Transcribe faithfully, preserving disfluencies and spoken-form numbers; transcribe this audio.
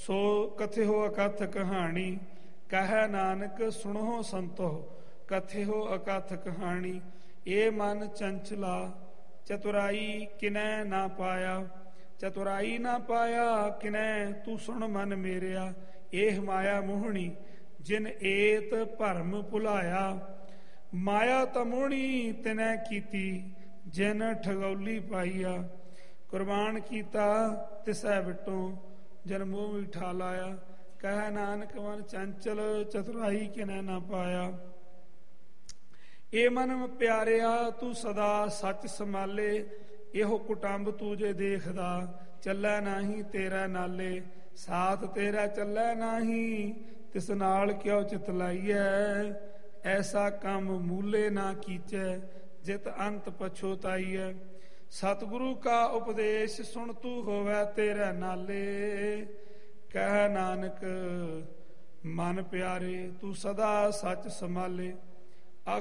ਸੋ ਕਥਿਓ ਅਕਥ ਕਹਾਣੀ, ਕਹਿ ਨਾਨਕ ਸੁਣੋ ਸੰਤੋ ਕਥਿਓ ਅਕਥ ਕਹਾਣੀ। ਇਹ ਮਨ ਚੰਚਲਾ ਚਤੁਰਾਈ ਕਿਨੈ ਨਾ ਪਾਇਆ, ਚਤੁਰਾਈ ਨਾ ਪਾਇਆ ਕਿਨੈ ਤੂੰ ਸੁਣ ਮਨ ਮੇਰਿਆ। ਇਹ ਮਾਇਆ ਮੋਹਣੀ ਜਿਨ ਏਤ ਭਰਮ ਭੁਲਾਇਆ, ਮਾਇਆ ਤਮੋਹਣੀ ਤਿਨੈ ਕੀਤੀ ਜਿਨ ਠਗੌਲੀ ਪਾਈਆ। ਕੁਰਬਾਨ ਕੀਤਾ ਤਿਸੈ ਵਿਟੋ ਜਨ ਮੋਹ ਮਿਠਾ ਲਾਇਆ, ਕਹਿ ਨਾਨਕ ਮਨ ਚੰਚਲ ਚਤੁਰਾਈ ਕਿਨੈ ਨਾ ਪਾਇਆ। ਇਹ ਮਨ ਪਿਆਰਿਆ ਤੂੰ ਸਦਾ ਸੱਚ ਸੰਭਾਲੇ, ਇਹੋ ਕੁਟੰਬ ਤੂੰ ਜੇ ਦੇਖਦਾ ਚੱਲੈ ਨਾਹੀ ਤੇਰਾ ਨਾਲੇ। ਸਾਥ ਤੇਰਾ ਚੱਲੈ ਨਾਹੀ ਤਿਸ ਨਾਲ ਕਿਉ ਚਿਤ ਲਾਈਐ, ਐਸਾ ਕੰਮ ਮੂਲੇ ਨਾ ਕੀਚੈ ਜਿਤ ਅੰਤ ਪਛੋਤਾਈਐ। ਸਤਿਗੁਰੂ ਕਾ ਉਪਦੇਸ਼ ਸੁਣ ਤੂੰ ਹੋਵੈ ਤੇਰੇ ਨਾਲੇ, ਕਹਿ ਨਾਨਕ ਮਨ ਪਿਆਰੇ ਤੂੰ ਸਦਾ ਸੱਚ ਸੰਭਾਲੇ।